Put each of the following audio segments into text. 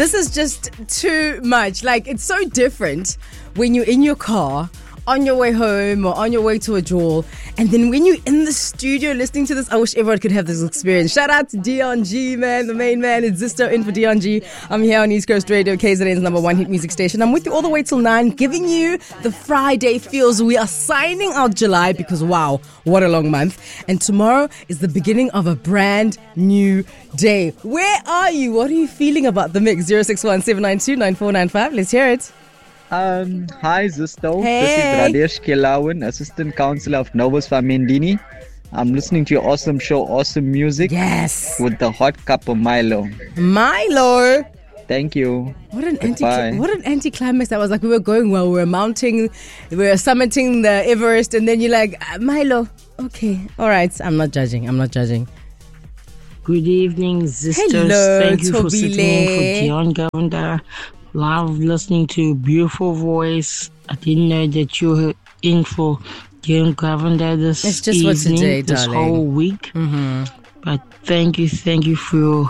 This is just too much. Like, it's so different when you're in your car on your way home or on your way to a draw, and then when you're in the studio listening to this, I wish everyone could have this experience. Shout out to Dion G, man, the main man. It's Zisto in for Dion G. I'm here on East Coast Radio, KZN's number one hit music station. I'm with you all the way till 9, giving you the Friday feels. We are signing out July because, wow, what a long month. And tomorrow is the beginning of a brand new day. Where are you? What are you feeling about the mix? 061 792 9495. Let's hear it. Hi Zisto, Hey. This is Radesh Kelawan, Assistant Councillor of Novus Famendini. I'm listening to your awesome show, awesome music, Yes. with the hot cup of Milo. Milo. Thank you. What an Goodbye. anticlimax that was. Like, we were going well, we were summiting the Everest, and then you're like, Milo, okay, all right, I'm not judging. Good evening, sisters. Hello, Thank you for sitting in for Tobile. Dion Govender. Love listening to beautiful voice. I didn't know that you were in for Dion Govender this It's just for evening, today, this darling. whole week. Mm-hmm. But thank you for your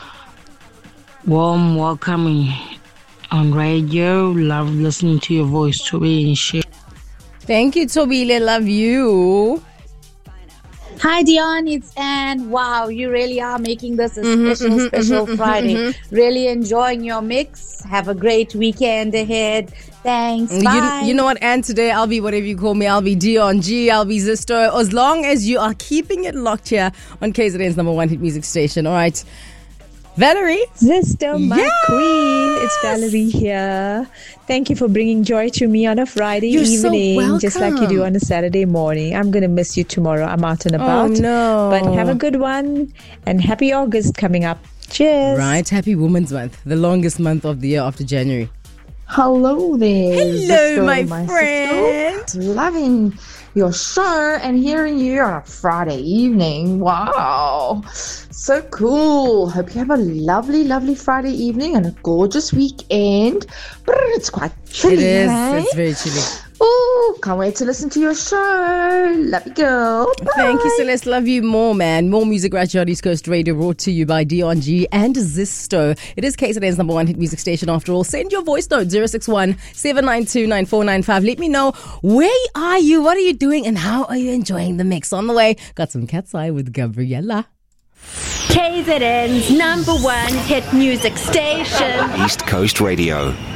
warm welcoming on radio. Love listening to your voice, Toby and share. Thank you, Tobile. Love you. Hi Dion, it's Anne. Wow, you really are making this a special Friday. Really enjoying your mix. Have a great weekend ahead. Thanks. Bye. You know what, and today I'll be whatever you call me. I'll be Dion G, I'll be Zisto, as long as you are keeping it locked here on KZN's number one hit music station. All right, Valerie. Zisto, my Yes! queen. It's Valerie here. Thank you for bringing joy to me on a Friday You're so evening, just like you do welcome. on a Saturday morning. I'm going to miss you tomorrow. I'm out and Oh about. no! But have a good one, and happy August coming up. Cheers. Right, happy Women's Month, the longest month of the year after January. Hello there. Hello, Zisto, my sister. friend. Loving your show and hearing you on a Friday evening. Wow. So cool. Hope you have a lovely, lovely Friday evening and a gorgeous weekend. But it's quite chilly. It is. Hey? It's very chilly. Oh, can't wait to listen to your show. Love you, girl. Bye. Thank you, Celeste. Love you more, man. More music right here on East Coast Radio, brought to you by Dion G and Zisto. It is KZN's number one hit music station after all. Send your voice note, 061 792 9495. Let me know, where are you, what are you doing, and how are you enjoying the mix? On the way, got some Cat's Eye with Gabriella. KZN's number one hit music station. East Coast Radio.